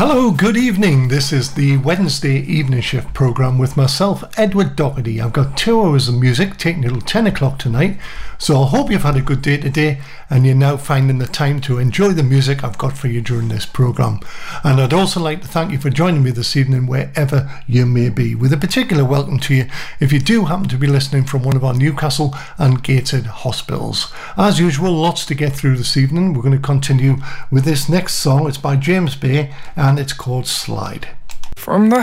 Hello, good evening. This is the Wednesday evening shift programme with myself, Edward Doherty. I've got 2 hours of music taking till 10 o'clock tonight, so I hope you've had a good day today and you're now finding the time to enjoy the music I've got for you during this programme. And I'd also like to thank you for joining me this evening wherever you may be, with a particular welcome to you if you do happen to be listening from one of our Newcastle and Gateshead hospitals. As usual, lots to get through this evening. We're going to continue with this next song. It's by James Bay and it's called Slide. From the